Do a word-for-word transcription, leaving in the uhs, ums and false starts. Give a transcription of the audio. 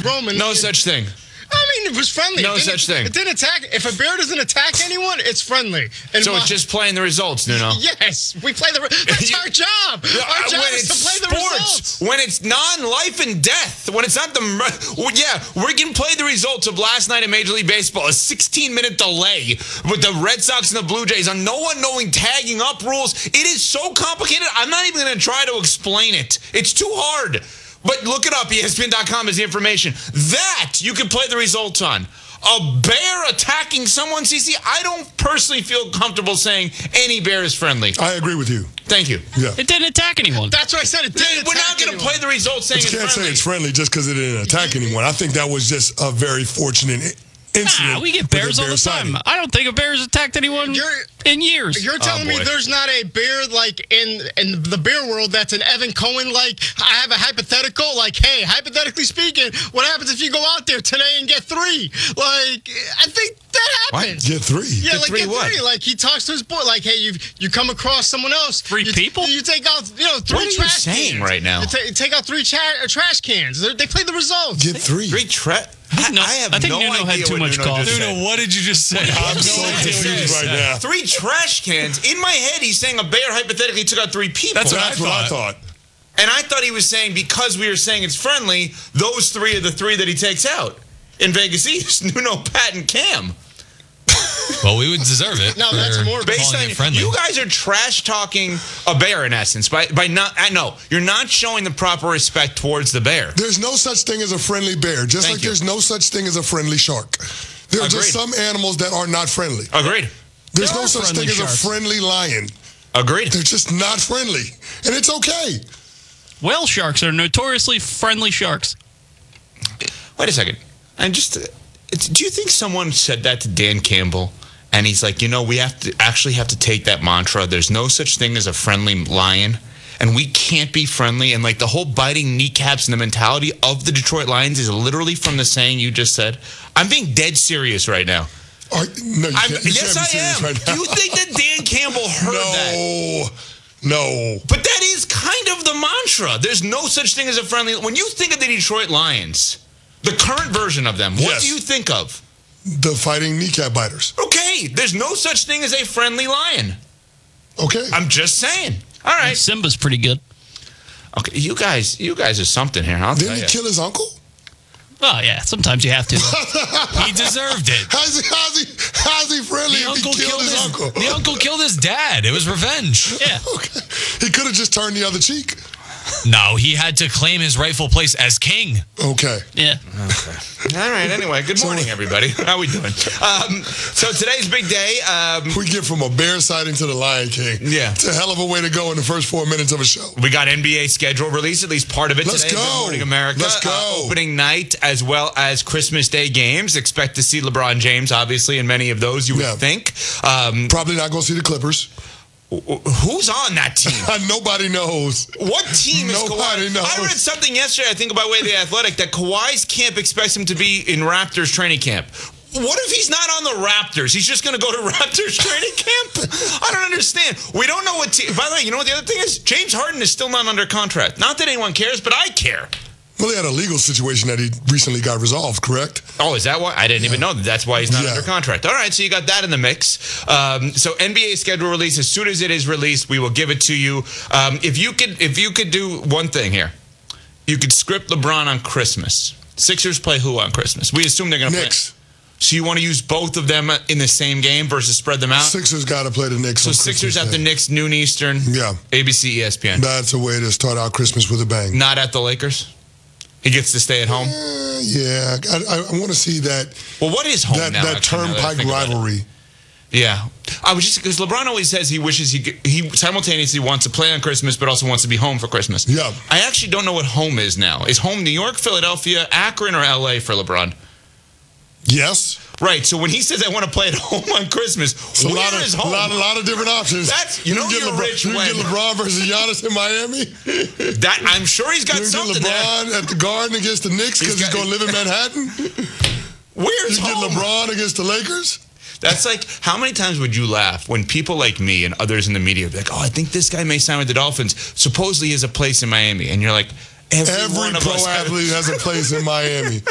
Roman. No such thing. I mean, it was friendly. No it such thing. It didn't attack. If a bear doesn't attack anyone, it's friendly. And so my, it's just playing the results, Nuno. Yes, we play the. That's You, our job. Our job when is it's to play the sports, results. when it's non-life and death, when it's not the. Well, yeah, we can play the results of last night in Major League Baseball. A sixteen-minute delay with the Red Sox and the Blue Jays on no one knowing tagging up rules. It is so complicated. I'm not even going to try to explain it. It's too hard. But look it up. E S P N dot com is the information. That you can play the results on. A bear attacking someone, C C, I don't personally feel comfortable saying any bear is friendly. I agree with you. Thank you. Yeah. It didn't attack anyone. That's what I said. It didn't We're attack not going to anyone. play the results saying But you it's can't friendly. say it's friendly just because it didn't attack anyone. I think that was just a very fortunate incident. Nah, we get with a bears all bear the time. sighting. I don't think a bear's attacked anyone You're- in years. You're telling me boy. there's not a bear like in in the bear world that's an Evan Cohen like I have a hypothetical like hey hypothetically speaking what happens if you go out there today and get three like I think that happens. Get three. Yeah, Get like three get what? three. Like he talks to his boy like hey you you come across someone else Three you, people? you take out you know three What are you trash saying cans right now? you ta- take out three cha- uh, trash cans they they play the results. Get three. Three tre- I, No, I have I think no Nuno had idea too what much Nuno coffee. just Nuno, said. what did you just say? I'm No so idea. confused right now. Three trash cans. In my head, he's saying a bear hypothetically took out three people. That's what I That's what I thought. thought. And I thought he was saying because we were saying it's friendly, those three are the three that he takes out. In Vegas East, Nuno, Pat, and Cam. Well, we would deserve it. No, that's for more Based calling on it friendly. you guys are trash talking a bear in essence by by not. I know you're not showing the proper respect towards the bear. There's no such thing as a friendly bear, just Thank like you. there's no such thing as a friendly shark. There are just Agreed. some animals that are not friendly. Agreed. There's There no are such friendly thing as sharks. a friendly lion. Agreed. They're just not friendly. And it's okay. Whale sharks are notoriously friendly sharks. Wait a second. And just, uh, it's, do you think someone said that to Dan Campbell? And he's like, you know, we have to actually have to take that mantra. There's no such thing as a friendly lion. And we can't be friendly. And like the whole biting kneecaps and the mentality of the Detroit Lions is literally from the saying you just said. I'm being dead serious right now. Are, no, you I'm, can't, you yes, can't be I serious am. right now. Do you think that Dan Campbell heard that? No. No. But that is kind of the mantra. There's no such thing as a friendly. When you think of the Detroit Lions, the current version of them, what Yes. do you think of? The fighting kneecap biters. Okay, there's no such thing as a friendly lion. Okay. I'm just saying. All right. Simba's pretty good. Okay, you guys, you guys are something here. I'll Didn't tell he you. kill his uncle? Oh, yeah. Sometimes you have to. He deserved it. How's he, how's he, how's he friendly The if uncle he killed, killed his, his uncle? The uncle killed his dad. It was revenge. Yeah. Okay. He could have just turned the other cheek. No, he had to claim his rightful place as king. Okay. Yeah. All right. Anyway, good morning, everybody. How we doing? Um, so today's big day. Um, We get from a bear sighting to the Lion King. Yeah. It's a hell of a way to go in the first four minutes of a show. we got N B A schedule release, at least part of it Let's today. go. Good morning, America. Let's go. Uh, opening night as well as Christmas Day games. Expect to see LeBron James, obviously, in many of those. You would Yeah. think. Um, Probably not going to see the Clippers. who's on that team? Nobody knows. What team is Nobody Kawhi? knows. I read something yesterday, I think, about Way of the Athletic, that Kawhi's camp expects him to be in Raptors training camp. What if he's not on the Raptors? He's just going to go to Raptors training camp? I don't understand. We don't know what team. By the way, you know what the other thing is? James Harden is still not under contract. Not that anyone cares, but I care. Well, he had a legal situation that he recently got resolved, correct? Oh, is that why? I didn't even know that. That's why he's not Yeah. under contract. All right, so you got that in the mix. Um, so N B A schedule release. As soon as it is released, we will give it to you. Um, if you could, if you could do one thing here, you could script LeBron on Christmas. Sixers play who on Christmas? We assume they're going to play. Knicks. So you want to use both of them in the same game versus spread them out? Sixers got to play the Knicks. So on Sixers Christmas at the Day. Knicks, noon Eastern. Yeah. A B C, E S P N. That's a way to start out Christmas with a bang. Not at the Lakers. He gets to stay at home. Uh, yeah, I, I, I want to see that Well, what is home that, now? that actually, now that I turnpike think about it? rivalry. Yeah, I was just because LeBron always says he wishes he could- he simultaneously wants to play on Christmas, but also wants to be home for Christmas. Yeah. I actually don't know what home is now. Is home New York, Philadelphia, Akron, or L A for LeBron? Yes. Right. So when he says I want to play at home on Christmas, It's a where lot of, is home? lot, a lot of different options. That's- you know can get you're LeBron, rich you can when- get LeBron versus Giannis in Miami. That I'm sure he's got You can something get there. LeBron at the Garden against the Knicks because He's he's, got- going to live in Manhattan. Where's You get home? LeBron against the Lakers. That's like, how many times would you laugh when people like me and others in the media be like, oh, I think this guy may sign with the Dolphins. Supposedly he has a place in Miami. And you're like, every, Every one of pro us have- athlete has a place in Miami.